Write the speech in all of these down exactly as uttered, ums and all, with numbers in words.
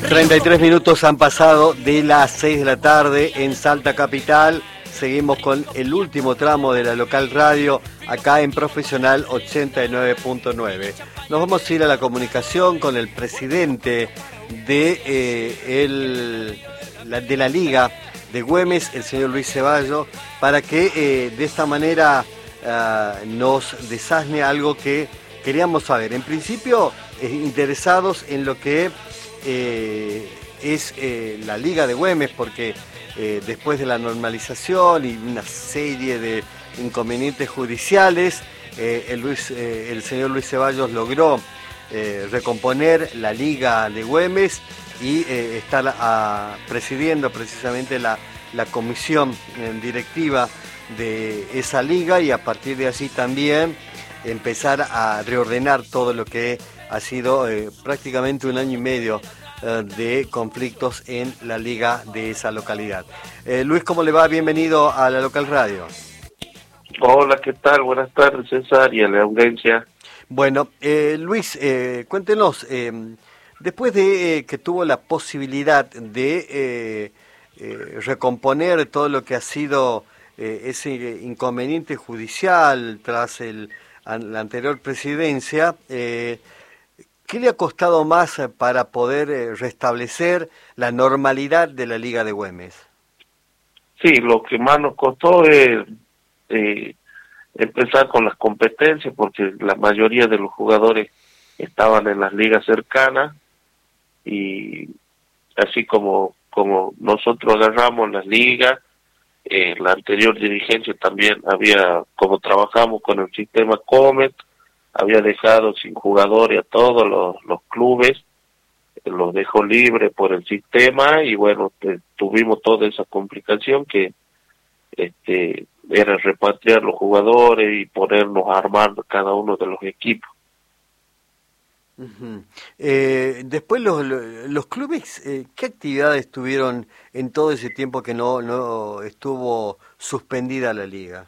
treinta y tres minutos han pasado de las seis de la tarde en Salta Capital. Seguimos con el último tramo de la local radio acá en Profesional ochenta y nueve punto nueve. Nos vamos a ir a la comunicación con el presidente de, eh, el, la, de la Liga de Güemes, el señor Luis Ceballos, para que eh, de esta manera uh, nos desasne algo que queríamos saber. En principio, eh, interesados en lo que eh, es eh, la Liga de Güemes, porque eh, después de la normalización y una serie de inconvenientes judiciales, eh, el, Luis, eh, el señor Luis Ceballos logró eh, recomponer la Liga de Güemes y eh, estar a, presidiendo precisamente la, la comisión eh, directiva de esa liga, y a partir de allí también empezar a reordenar todo lo que ha sido eh, prácticamente un año y medio eh, de conflictos en la liga de esa localidad. Eh, Luis, ¿cómo le va? Bienvenido a la local radio. Hola, ¿qué tal? Buenas tardes, César, y a la audiencia. Bueno, eh, Luis, eh, cuéntenos, eh, después de eh, que tuvo la posibilidad de eh, eh, recomponer todo lo que ha sido eh, ese inconveniente judicial tras el, la anterior presidencia, eh, ¿qué le ha costado más para poder eh, restablecer la normalidad de la Liga de Güemes? Sí, lo que más nos costó es eh, empezar con las competencias, porque la mayoría de los jugadores estaban en las ligas cercanas, y así como como nosotros agarramos las ligas, eh, la anterior dirigencia también había, como trabajamos con el sistema Comet, había dejado sin jugadores a todos los, los clubes, los dejó libres por el sistema, y bueno, te, tuvimos toda esa complicación que este era repatriar los jugadores y ponernos a armar cada uno de los equipos. Uh-huh. Eh, después los, los, los clubes, eh, ¿qué actividades tuvieron en todo ese tiempo que no, no estuvo suspendida la liga?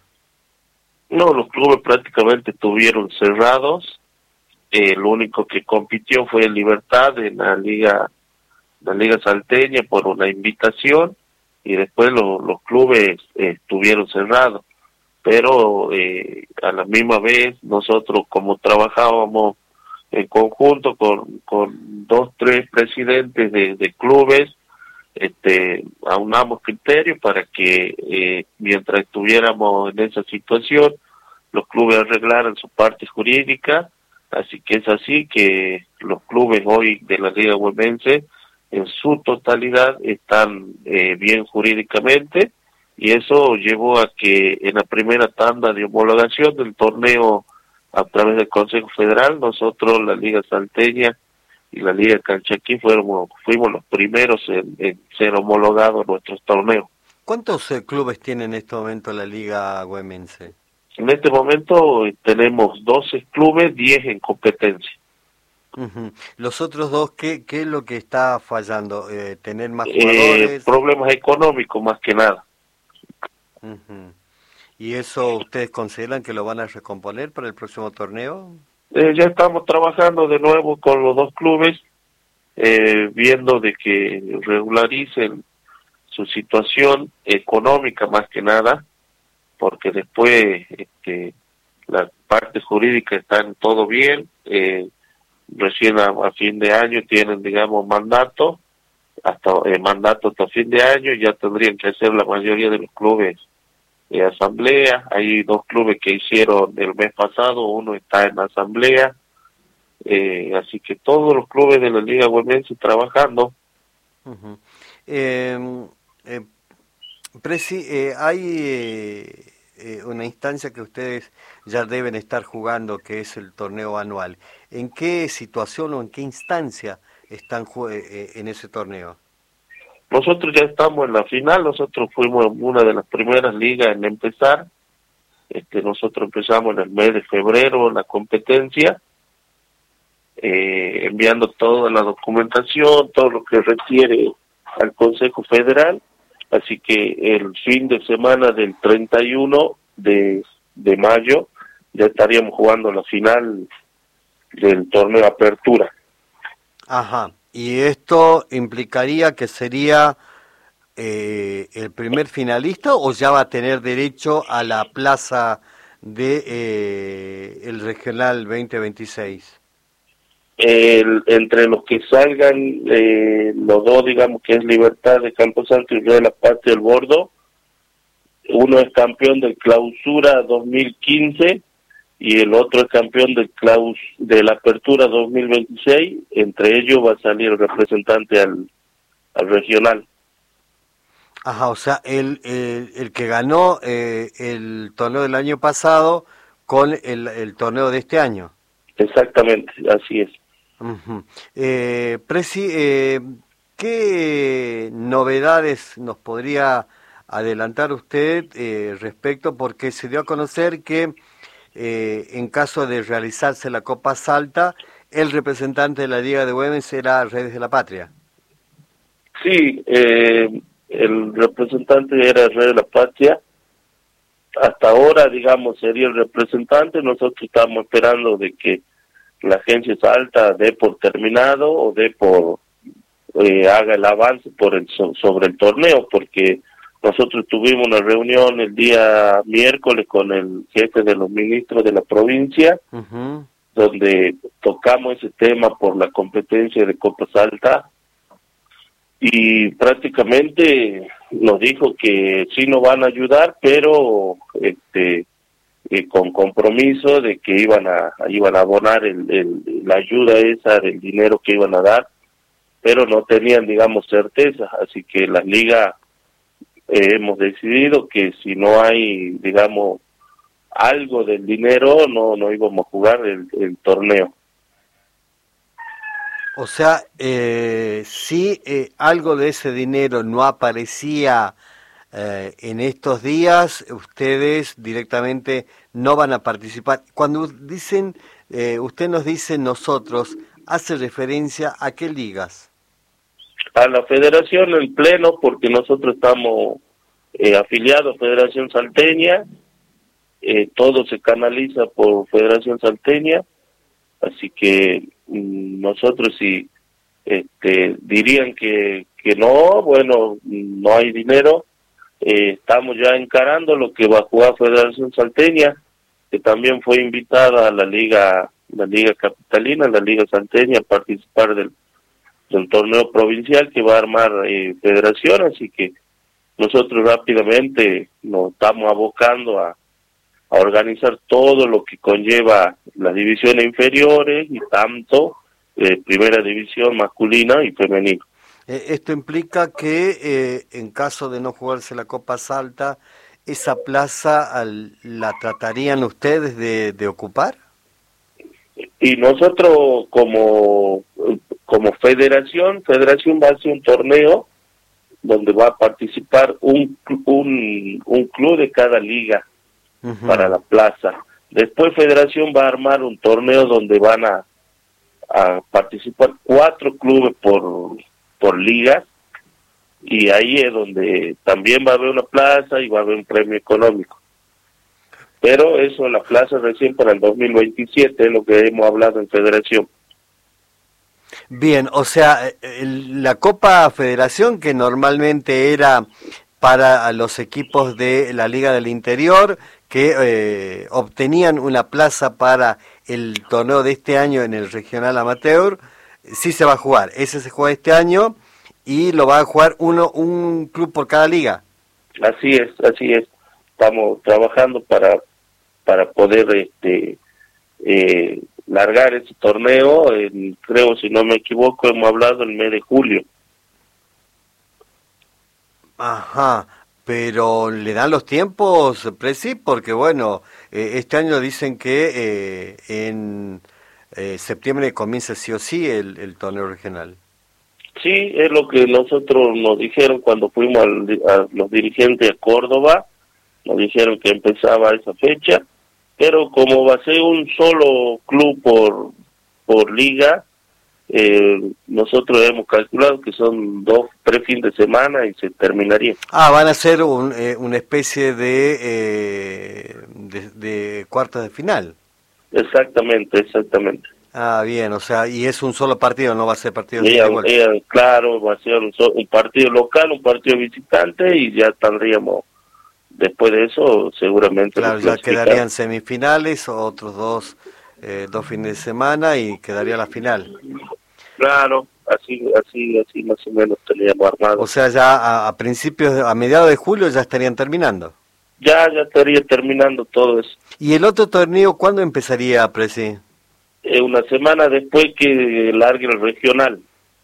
No, los clubes prácticamente estuvieron cerrados. Eh, lo único que compitió fue el Libertad en la liga, la liga salteña, por una invitación, y después lo, los clubes eh, estuvieron cerrados. Pero eh, a la misma vez nosotros, como trabajábamos en conjunto con, con dos, tres presidentes de, de clubes, este, aunamos criterios para que eh, mientras estuviéramos en esa situación, los clubes arreglaran su parte jurídica. Así que es así que los clubes hoy de la Liga Güemense en su totalidad están eh, bien jurídicamente, y eso llevó a que en la primera tanda de homologación del torneo a través del Consejo Federal, nosotros, la Liga Salteña y la Liga Calchaquí, fuimos, fuimos los primeros en, en ser homologados nuestros torneos. ¿Cuántos eh, clubes tiene en este momento la Liga Güemense? En este momento eh, tenemos doce clubes, diez en competencia. Uh-huh. Los otros dos, ¿qué, qué es lo que está fallando? Eh, ¿Tener más jugadores? Eh, problemas económicos más que nada. Uh-huh. ¿Y eso ustedes consideran que lo van a recomponer para el próximo torneo? Eh, ya estamos trabajando de nuevo con los dos clubes, eh, viendo de que regularicen su situación económica más que nada, porque después este, la parte jurídica está en todo bien. Eh, recién a, a fin de año tienen, digamos, mandato, hasta eh, mandato hasta fin de año, ya tendrían que hacer la mayoría de los clubes de asamblea. Hay dos clubes que hicieron el mes pasado, uno está en asamblea, eh, así que todos los clubes de la Liga Güemense trabajando. Uh-huh. eh, eh, Presi, eh, hay eh, eh, una instancia que ustedes ya deben estar jugando, que es el torneo anual. ¿En qué situación o en qué instancia están eh, en ese torneo? Nosotros ya estamos en la final. Nosotros fuimos una de las primeras ligas en empezar. Este, nosotros empezamos en el mes de febrero la competencia, eh, enviando toda la documentación, todo lo que requiere al Consejo Federal. Así que el fin de semana del treinta y uno de, de mayo ya estaríamos jugando la final del torneo Apertura. Ajá. Y esto implicaría que sería eh, el primer finalista o ya va a tener derecho a la plaza de eh, el regional veinte veintiséis. El- entre los que salgan, eh, los dos, digamos que es Libertad de Camposanto y Rey de la Patria del Bordo, uno es campeón del Clausura dos mil quince y el otro es campeón del claus de la Apertura dos mil veintiséis. Entre ellos va a salir el representante al, al regional. Ajá, o sea, el, el, el que ganó eh, el torneo del año pasado con el, el torneo de este año. Exactamente, así es. Ujú. Eh, Presi, eh, ¿qué novedades nos podría adelantar usted eh, respecto? Porque se dio a conocer que eh, en caso de realizarse la Copa Salta, el representante de la Liga de Güemes era Redes de la Patria. Sí, eh, el representante era el Rey de la Patria. Hasta ahora, digamos, sería el representante. Nosotros estamos esperando de que la agencia Salta dé por terminado o dé por eh, haga el avance por el so, sobre el torneo, porque nosotros tuvimos una reunión el día miércoles con el jefe de los ministros de la provincia, Uh-huh. donde tocamos ese tema por la competencia de Copa Salta, y prácticamente nos dijo que sí nos van a ayudar, pero este eh, con compromiso de que iban a iban a abonar el, el, la ayuda esa del dinero que iban a dar, pero no tenían, digamos, certeza. Así que las ligas eh, hemos decidido que si no hay, digamos, algo del dinero, no no íbamos a jugar el, el torneo. O sea, eh, si eh, algo de ese dinero no aparecía eh, en estos días, ustedes directamente no van a participar. Cuando dicen, eh, usted nos dice nosotros, ¿hace referencia a qué ligas? A la federación en pleno, porque nosotros estamos eh, afiliados a Federación Salteña, eh, todo se canaliza por Federación Salteña, así que mmm, nosotros si este, dirían que, que no, bueno, no hay dinero, eh, estamos ya encarando lo que va a jugar Federación Salteña, que también fue invitada a la Liga, la Liga Capitalina, la Liga Salteña, a participar del del torneo provincial que va a armar eh, Federación, así que nosotros rápidamente nos estamos abocando a, a organizar todo lo que conlleva las divisiones inferiores y tanto eh, primera división masculina y femenina. Eh, esto implica que eh, en caso de no jugarse la Copa Salta, ¿esa plaza al, la tratarían ustedes de, de ocupar? Y nosotros como como federación, federación va a hacer un torneo donde va a participar un un, un club de cada liga uh-huh. para la plaza. Después federación va a armar un torneo donde van a, a participar cuatro clubes por, por liga, y ahí es donde también va a haber una plaza y va a haber un premio económico. Pero eso, la plaza recién para el dos mil veintisiete es lo que hemos hablado en federación. Bien, o sea, el, la Copa Federación, que normalmente era para los equipos de la Liga del Interior, que eh, obtenían una plaza para el torneo de este año en el regional amateur, sí se va a jugar. Ese se juega este año y lo va a jugar uno un club por cada liga. Así es, así es. Estamos trabajando para para poder este eh, largar ese torneo, en, creo, si no me equivoco, hemos hablado el mes de julio. Ajá, pero ¿le dan los tiempos, Presi? Porque bueno, eh, este año dicen que eh, en eh, septiembre comienza sí o sí el, el torneo regional. Sí, es lo que nosotros nos dijeron cuando fuimos al, a los dirigentes a Córdoba, nos dijeron que empezaba esa fecha, pero como va a ser un solo club por por liga, eh, nosotros hemos calculado que son dos, tres fines de semana y se terminaría. Ah, van a ser un, eh, una especie de, eh, de, de cuartos de final. Exactamente, exactamente. Ah, bien, o sea, y es un solo partido, no va a ser partido de Ella, vuelta. ella, claro, va a ser un, so- un partido local, un partido visitante y ya tendríamos, después de eso, seguramente los Claro, ya quedarían clasificados. semifinales, otros dos, eh, dos fines de semana y quedaría la final. Claro, así, así, así más o menos teníamos O armado. sea, ya a, a principios, de- a mediados de julio ya estarían terminando. Ya, ya estaría terminando todo eso. ¿Y el otro torneo cuándo empezaría, Presi? Eh, una semana después que largue el regional.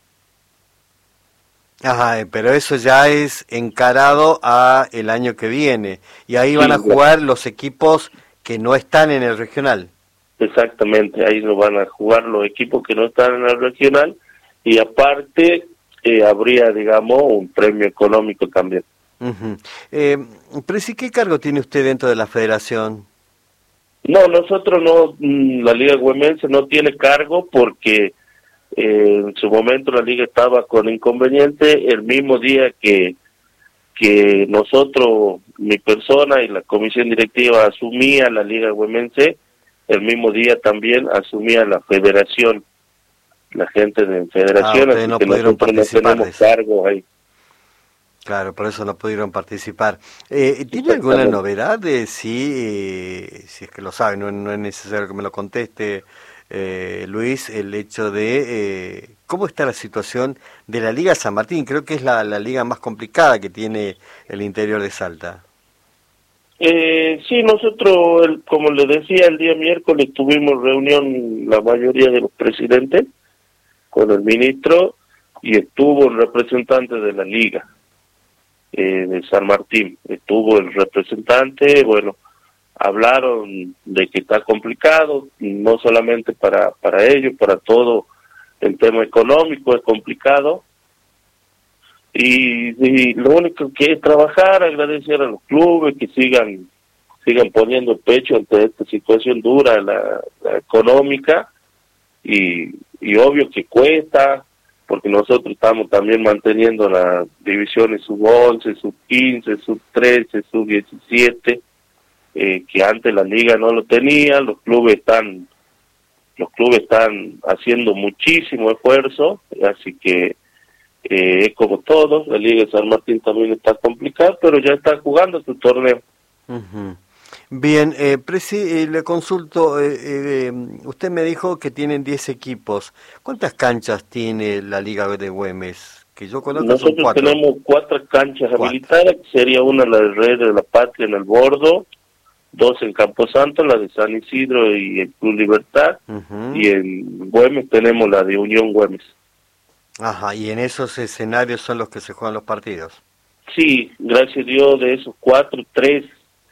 Ajá, eh, pero eso ya es encarado a el año que viene. Y ahí van a Sí, ya, jugar los equipos que no están en el regional. exactamente, ahí lo van a jugar los equipos que no están en el regional y aparte eh, habría, digamos, un premio económico también. Ujú. Eh, Presi, ¿qué cargo tiene usted dentro de la federación? No, nosotros no, mm, la Liga Güemense no tiene cargo porque eh, en su momento la Liga estaba con inconveniente el mismo día que, que nosotros, mi persona y la comisión directiva asumía la Liga Güemense, el mismo día también asumía la federación, la gente de Ah, federación, ustedes así no que pudieron nosotros no participar de tenemos eso. cargo ahí. Claro, por eso no pudieron participar. Eh, ¿tiene alguna Exactamente. novedad de si, eh, si es que lo sabe, no, no es necesario que me lo conteste, eh, Luis, el hecho de eh, cómo está la situación de la Liga San Martín? Creo que es la, la liga más complicada que tiene el interior de Salta. Eh, sí, nosotros, el- como le decía, el día miércoles tuvimos reunión la mayoría de los presidentes con el ministro y estuvo el representante de la liga eh, de San Martín, estuvo el representante, bueno, hablaron de que está complicado, no solamente para, para ellos, para todo el tema económico es complicado, y, y lo único que es trabajar, agradecer a los clubes que sigan sigan poniendo el pecho ante esta situación dura, la, la económica, y, y obvio que cuesta, porque nosotros estamos también manteniendo las divisiones sub once, sub quince, sub trece, sub diecisiete, eh, que antes la liga no lo tenía, los clubes están los clubes están haciendo muchísimo esfuerzo, así que eh, es como todo, la Liga de San Martín también está complicada, pero ya está jugando su torneo. Ujú. Bien, eh, Presi, eh, le consulto, eh, eh, usted me dijo que tienen diez equipos. ¿Cuántas canchas tiene la Liga de Güemes? Que yo conozco son Nosotros cuatro. tenemos cuatro canchas Cuatro. habilitadas, que sería una la del Rey de la Patria en el Bordo, dos en Camposanto, la de San Isidro y el Club Libertad, Ujú. y en Güemes tenemos la de Unión Güemes. Ajá, y en esos escenarios son los que se juegan los partidos. Sí, gracias a Dios, de esos cuatro, tres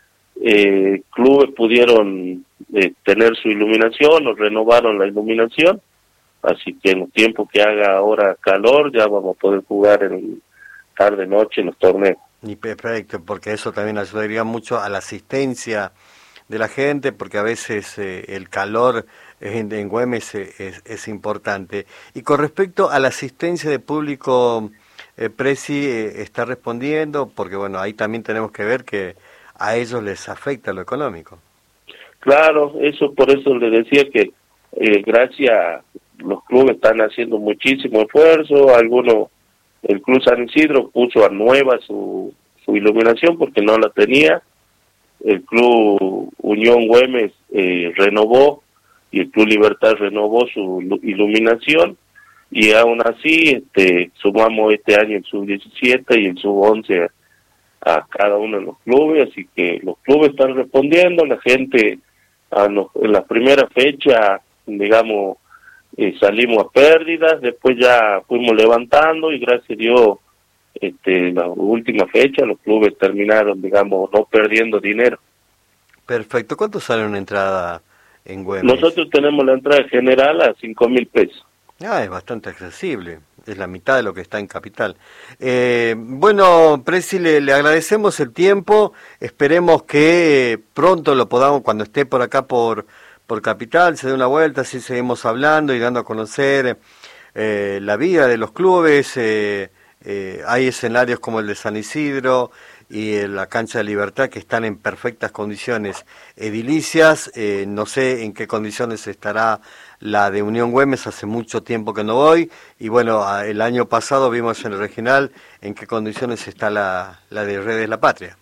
eh, clubes pudieron eh, tener su iluminación o renovaron la iluminación, así que en los tiempos que haga ahora calor ya vamos a poder jugar en tarde noche en los torneos. Y perfecto, porque eso también ayudaría mucho a la asistencia de la gente, porque a veces eh, el calor en, en Güemes eh, es, es importante. Y con respecto a la asistencia de público, eh, Presi eh, está respondiendo, porque bueno, ahí también tenemos que ver que a ellos les afecta lo económico. Claro, eso por eso le decía que eh, gracias, los clubes están haciendo muchísimo esfuerzo, algunos, el Club San Isidro puso a nueva su, su iluminación porque no la tenía, el Club Unión Güemes eh, renovó y el Club Libertad renovó su iluminación y aún así este sumamos este año el sub diecisiete y el sub once a, a cada uno de los clubes, así que los clubes están respondiendo, la gente a los, en la primera fecha, digamos, eh, salimos a pérdidas, después ya fuimos levantando y gracias a Dios este, la última fecha los clubes terminaron, digamos, no perdiendo dinero. Perfecto. ¿Cuánto sale una entrada en Güemes? Nosotros tenemos la entrada general a cinco mil pesos. Ah, es bastante accesible, es la mitad de lo que está en Capital. Eh, bueno, Presi, le, le agradecemos el tiempo, esperemos que pronto lo podamos, cuando esté por acá por, por Capital, se dé una vuelta, así seguimos hablando y dando a conocer eh, la vida de los clubes. Eh, eh, hay escenarios como el de San Isidro y la cancha de Libertad, que están en perfectas condiciones edilicias. Eh, no sé en qué condiciones estará la de Unión Güemes, hace mucho tiempo que no voy, y bueno, el año pasado vimos en el regional en qué condiciones está la, la de Redes La Patria.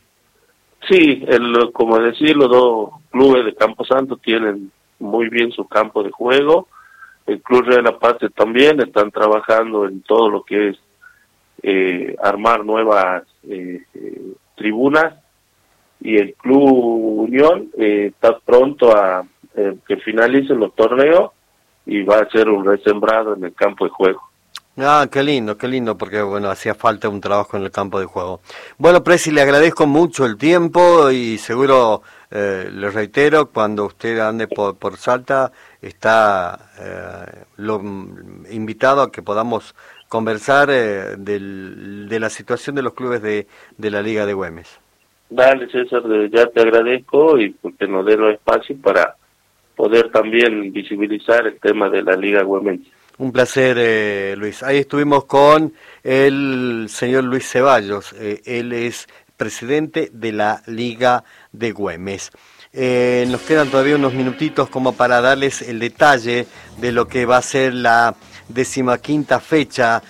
Sí, el, como decía, los dos clubes de Camposanto tienen muy bien su campo de juego. El Club Redes La Patria también están trabajando en todo lo que es eh, armar nuevas eh, eh, tribunas, y el Club Unión eh, está pronto a eh, que finalicen los torneos y va a hacer un resembrado en el campo de juego. Ah, qué lindo, qué lindo, porque bueno, hacía falta un trabajo en el campo de juego. Bueno, Presi, le agradezco mucho el tiempo y seguro, eh, le reitero, cuando usted ande por, por Salta, está eh, lo, invitado a que podamos conversar eh, del, de la situación de los clubes de, de la Liga de Güemes. Dale, César, ya te agradezco y porque nos dé los espacios para poder también visibilizar el tema de la Liga Güemes. Un placer, eh, Luis. Ahí estuvimos con el señor Luis Ceballos. Eh, él es presidente de la Liga de Güemes. Eh, nos quedan todavía unos minutitos como para darles el detalle de lo que va a ser la decimaquinta fecha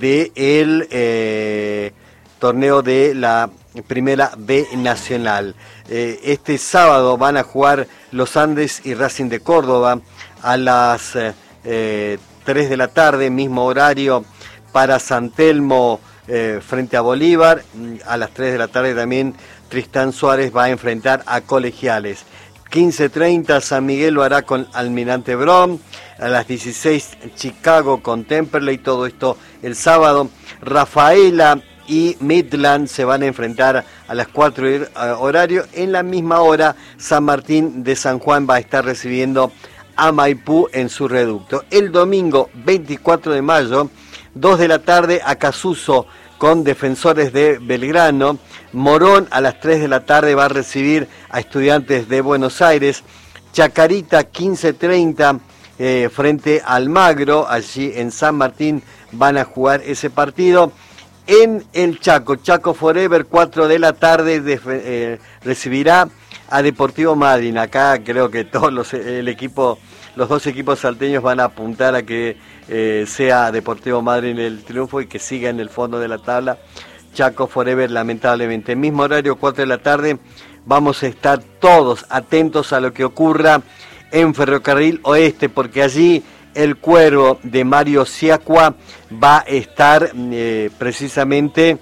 del eh, torneo de la Primera B Nacional. Eh, este sábado van a jugar los Andes y Racing de Córdoba a las eh, tres de la tarde, mismo horario para San Telmo eh, frente a Bolívar. A las tres de la tarde también Tristán Suárez va a enfrentar a Colegiales. quince treinta San Miguel lo hará con Almirante Brown. A las dieciséis Chicago con Temperley, todo esto el sábado. Rafaela y Midland se van a enfrentar a las cuatro horario. En la misma hora San Martín de San Juan va a estar recibiendo a Maipú en su reducto. El domingo veinticuatro de mayo, dos de la tarde, Acasuso con Defensores de Belgrano. Morón a las tres de la tarde va a recibir a Estudiantes de Buenos Aires. Chacarita quince treinta eh, frente al Almagro, allí en San Martín van a jugar ese partido. En el Chaco, Chaco Forever, cuatro de la tarde, de, eh, recibirá a Deportivo Madryn. Acá creo que todos los el equipo, los dos equipos salteños van a apuntar a que eh, sea Deportivo Madryn el triunfo y que siga en el fondo de la tabla. Chaco Forever, lamentablemente. Mismo horario, cuatro de la tarde, vamos a estar todos atentos a lo que ocurra en Ferrocarril Oeste, porque allí el Cuervo de Mario Siacua va a estar eh, precisamente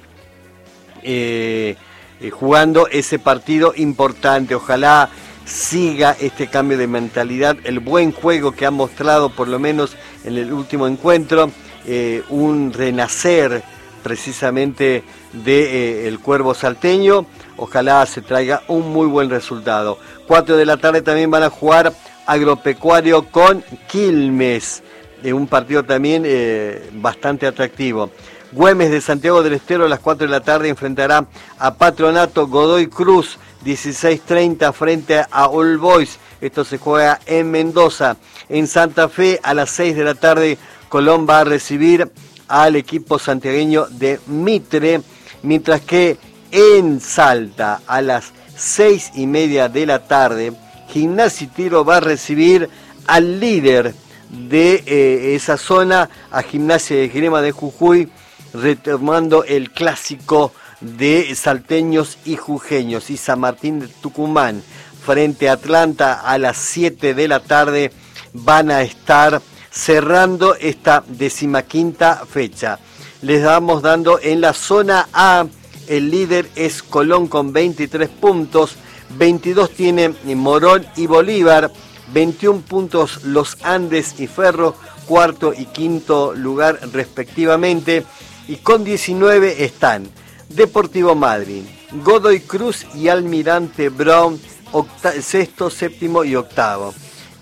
eh, eh, jugando ese partido importante. Ojalá siga este cambio de mentalidad, el buen juego que ha mostrado por lo menos en el último encuentro, eh, un renacer precisamente de eh, el Cuervo salteño. Ojalá se traiga un muy buen resultado. cuatro de la tarde también van a jugar Agropecuario con Quilmes, de un partido también eh, bastante atractivo. Güemes de Santiago del Estero a las cuatro de la tarde enfrentará a Patronato Godoy Cruz, dieciséis treinta frente a All Boys. Esto se juega en Mendoza. En Santa Fe a las seis de la tarde Colón va a recibir al equipo santiagueño de Mitre, mientras que en Salta a las seis y media de la tarde Gimnasia y Tiro va a recibir al líder de eh, esa zona, a Gimnasia de Esgrima de Jujuy, retomando el clásico de salteños y jujeños. Y San Martín de Tucumán frente a Atlanta a las siete de la tarde van a estar cerrando esta decimaquinta fecha. Les vamos dando en la zona A, el líder es Colón con veintitrés puntos, veintidós tiene Morón y Bolívar, veintiún puntos los Andes y Ferro, cuarto y quinto lugar respectivamente, y con diecinueve están Deportivo Madryn, Godoy Cruz y Almirante Brown, sexto, séptimo y octavo.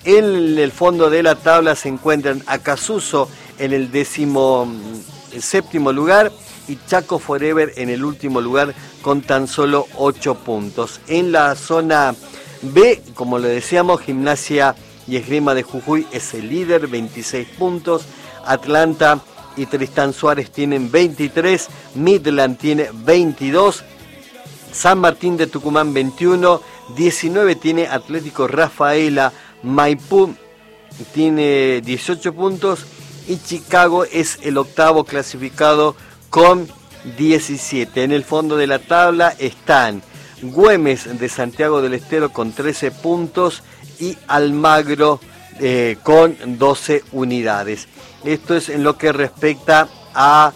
En el fondo de la tabla se encuentran Acasuso en el décimo séptimo lugar y Chaco Forever en el último lugar con tan solo ocho puntos. En la zona B, como lo decíamos, Gimnasia y Esgrima de Jujuy es el líder, veintiséis puntos. Atlanta y Tristán Suárez tienen veintitrés, Midland tiene veintidós San Martín de Tucumán veintiuno, diecinueve tiene Atlético Rafaela, Maipú tiene dieciocho puntos y Chicago es el octavo clasificado con diecisiete. En el fondo de la tabla están Güemes de Santiago del Estero con trece puntos y Almagro eh, con doce unidades. Esto es en lo que respecta a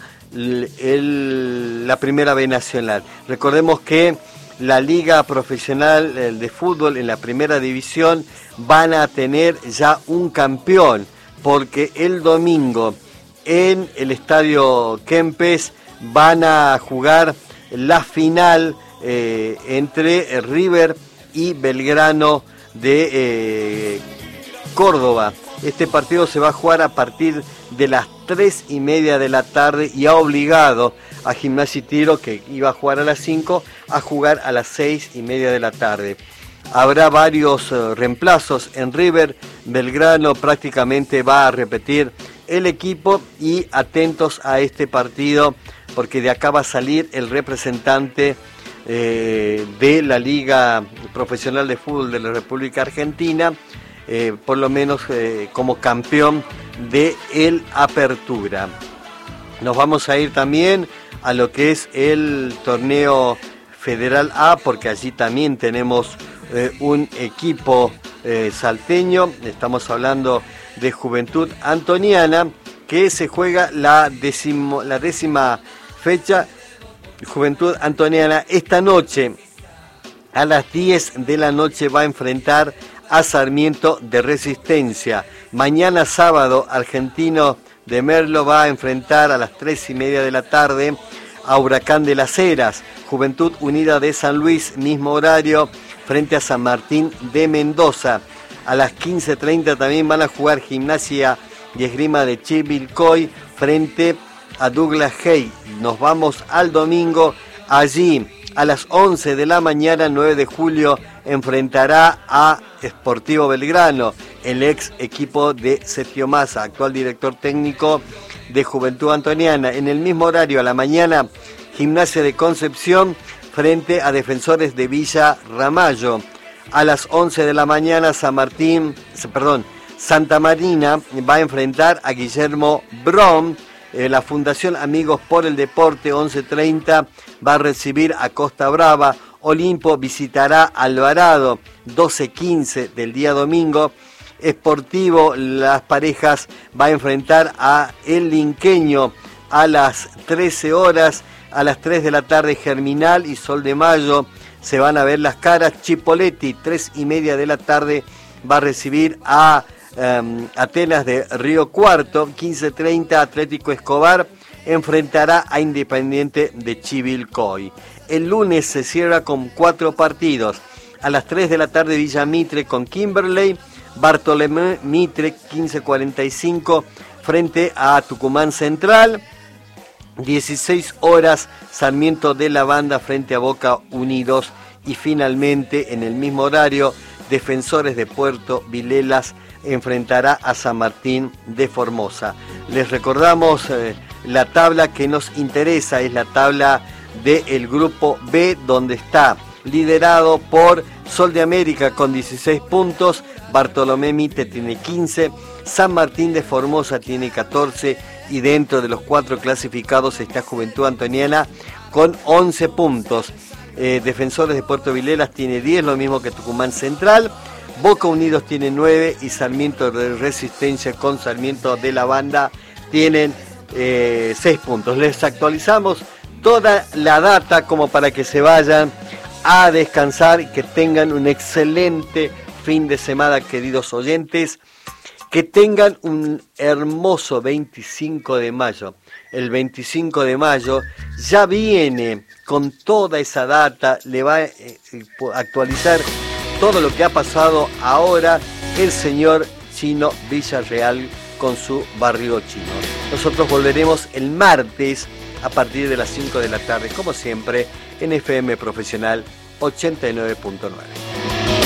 el, la Primera B Nacional. Recordemos que la Liga Profesional de Fútbol en la Primera División van a tener ya un campeón, porque el domingo en el Estadio Kempes van a jugar la final eh, entre River y Belgrano de eh, Córdoba. Este partido se va a jugar a partir de las tres y media de la tarde y ha obligado a Gimnasia y Tiro, que iba a jugar a las cinco, a jugar a las seis y media de la tarde. Habrá varios uh, reemplazos en River. Belgrano prácticamente va a repetir el equipo, y atentos a este partido porque de acá va a salir el representante eh, de la Liga Profesional de Fútbol de la República Argentina, eh, por lo menos eh, como campeón de el Apertura. Nos vamos a ir también a lo que es el torneo Federal A, porque allí también tenemos eh, un equipo eh, salteño. Estamos hablando de Juventud Antoniana, que se juega la, décimo, la décima fecha. Juventud Antoniana esta noche a las diez de la noche va a enfrentar a Sarmiento de Resistencia. Mañana sábado Argentino de Merlo va a enfrentar a las tres y media de la tarde a Huracán de las Heras. Juventud Unida de San Luis, mismo horario, frente a San Martín de Mendoza. A las quince treinta también van a jugar Gimnasia y Esgrima de Chivilcoy frente a Douglas Hay. Nos vamos al domingo. Allí a las once de la mañana, nueve de julio, enfrentará a Sportivo Belgrano, el ex equipo de Sergio Massa, actual director técnico de Juventud Antoniana. En el mismo horario, a la mañana, Gimnasia de Concepción frente a Defensores de Villa Ramallo. A las once de la mañana, San Martín, perdón, Santa Marina va a enfrentar a Guillermo Brom. Eh, la Fundación Amigos por el Deporte, once treinta, va a recibir a Costa Brava. Olimpo visitará Alvarado, doce quince del día domingo. Sportivo Las Parejas va a enfrentar a El Linqueño a las trece horas. A las tres de la tarde, Germinal y Sol de Mayo se van a ver las caras. Chipoleti, tres y media de la tarde, va a recibir a um, Atenas de Río Cuarto. quince treinta, Atlético Escobar enfrentará a Independiente de Chivilcoy. El lunes se cierra con cuatro partidos. A las tres de la tarde, Villa Mitre con Kimberley. Bartolomé Mitre, quince cuarenta y cinco, frente a Tucumán Central. dieciséis horas, Sarmiento de la Banda frente a Boca Unidos. Y finalmente, en el mismo horario, Defensores de Puerto Vilelas enfrentará a San Martín de Formosa. Les recordamos eh, la tabla que nos interesa, es la tabla del grupo B, donde está liderado por Sol de América con dieciséis puntos, Bartolomé Mitre tiene quince, San Martín de Formosa tiene catorce, y dentro de los cuatro clasificados está Juventud Antoniana con once puntos. Eh, Defensores de Puerto Vilelas tiene diez, lo mismo que Tucumán Central. Boca Unidos tiene nueve y Sarmiento de Resistencia con Sarmiento de la Banda tienen eh, seis puntos. Les actualizamos toda la data como para que se vayan a descansar y que tengan un excelente fin de semana, queridos oyentes. Que tengan un hermoso veinticinco de mayo. El veinticinco de mayo ya viene con toda esa data, le va a actualizar todo lo que ha pasado ahora el señor Chino Villarreal con su Barrio Chino. Nosotros volveremos el martes a partir de las cinco de la tarde, como siempre, en F M Profesional ochenta y nueve punto nueve.